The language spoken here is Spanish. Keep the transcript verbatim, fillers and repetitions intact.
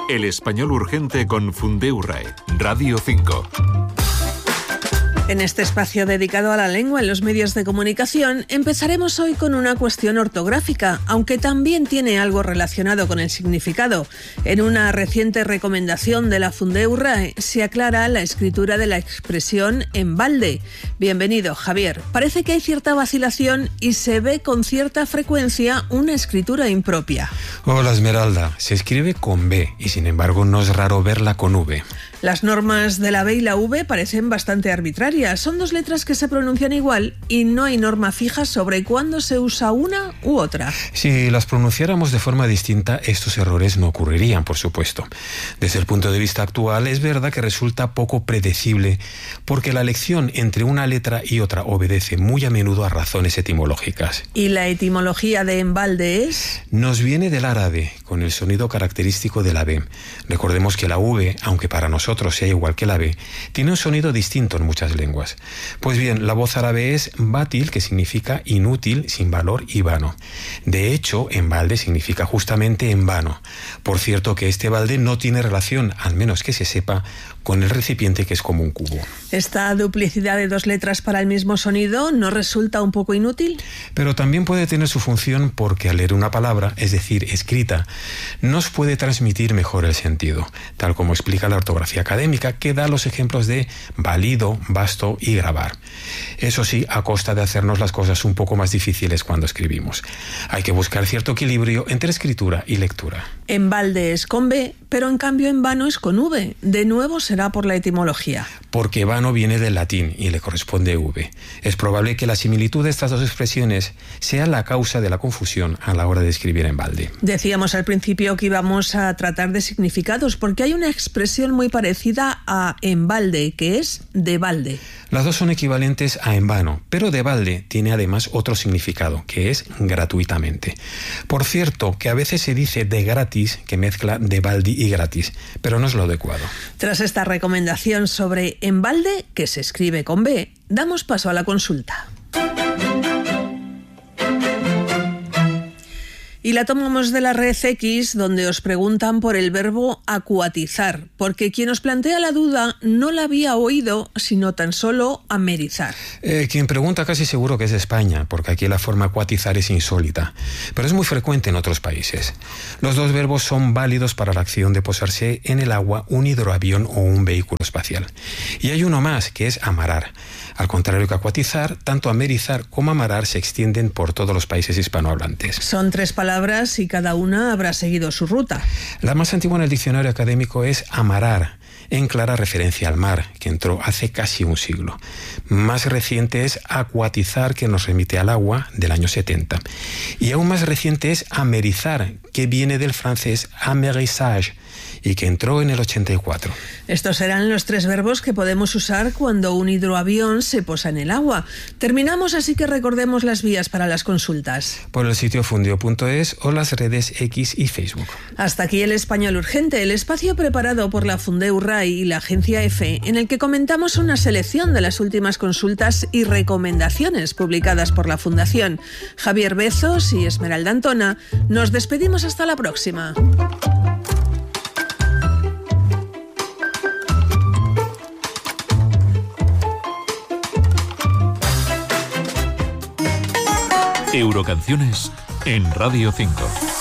El español urgente con Fundeu RAE, Radio cinco. En este espacio dedicado a la lengua en los medios de comunicación, empezaremos hoy con una cuestión ortográfica, aunque también tiene algo relacionado con el significado. En una reciente recomendación de la Fundeu RAE se aclara la escritura de la expresión en balde. Bienvenido, Javier. Parece que hay cierta vacilación y se ve con cierta frecuencia una escritura impropia. Hola, Esmeralda. Se escribe con B y sin embargo no es raro verla con V. Las normas de la B y la V parecen bastante arbitrarias. Son dos letras que se pronuncian igual y no hay norma fija sobre cuándo se usa una u otra. Si las pronunciáramos de forma distinta, estos errores no ocurrirían, por supuesto. Desde el punto de vista actual, es verdad que resulta poco predecible porque la elección entre una letra y otra obedece muy a menudo a razones etimológicas. ¿Y la etimología de embalde es? Nos viene del árabe, con el sonido característico de la B. Recordemos que la V, aunque para nosotros sea igual que la B, tiene un sonido distinto en muchas lenguas. Pues bien, la voz árabe es bátil, que significa inútil, sin valor y vano. De hecho, en balde significa justamente en vano. Por cierto que este balde no tiene relación, al menos que se sepa, con el recipiente, que es como un cubo. ¿Esta duplicidad de dos letras para el mismo sonido no resulta un poco inútil? Pero también puede tener su función porque al leer una palabra, es decir, escrita, nos puede transmitir mejor el sentido, tal como explica la ortografía académica, que da los ejemplos de válido, vasto y grabar. Eso sí, a costa de hacernos las cosas un poco más difíciles cuando escribimos. Hay que buscar cierto equilibrio entre escritura y lectura. En balde es con B, pero en cambio en vano es con V. De nuevo será por la etimología. Porque vano viene del latín y le corresponde V. Es probable que la similitud de estas dos expresiones sea la causa de la confusión a la hora de escribir en balde. Decíamos al principio que íbamos a tratar de significados, porque hay una expresión muy parecida a en balde, que es de balde. Las dos son equivalentes a en vano, pero de balde tiene además otro significado, que es gratuitamente. Por cierto, que a veces se dice de gratis, que mezcla de baldi y gratis, pero no es lo adecuado. Tras esta recomendación sobre en balde, que se escribe con B, damos paso a la consulta. Y la tomamos de la red X, donde os preguntan por el verbo acuatizar, porque quien os plantea la duda no la había oído, sino tan solo amerizar. Eh, quien pregunta casi seguro que es de España, porque aquí la forma acuatizar es insólita, pero es muy frecuente en otros países. Los dos verbos son válidos para la acción de posarse en el agua un hidroavión o un vehículo espacial. Y hay uno más, que es amarar. Al contrario que acuatizar, tanto amerizar como amarar se extienden por todos los países hispanohablantes. Son tres palabras y cada una habrá seguido su ruta. La más antigua en el diccionario académico es amarar, en clara referencia al mar, que entró hace casi un siglo. Más reciente es acuatizar, que nos remite al agua, del año setenta. Y aún más reciente es amerizar, que viene del francés amérissage, y que entró en el ochenta y cuatro. Estos serán los tres verbos que podemos usar cuando un hidroavión se posa en el agua. Terminamos, así que recordemos las vías para las consultas. Por el sitio fundeo punto es o las redes X y Facebook. Hasta aquí el Español Urgente, el espacio preparado por la Fundeu RAE y la agencia EFE, en el que comentamos una selección de las últimas consultas y recomendaciones publicadas por la Fundación. Javier Bezos y Esmeralda Antona, nos despedimos hasta la próxima. Eurocanciones en Radio cinco.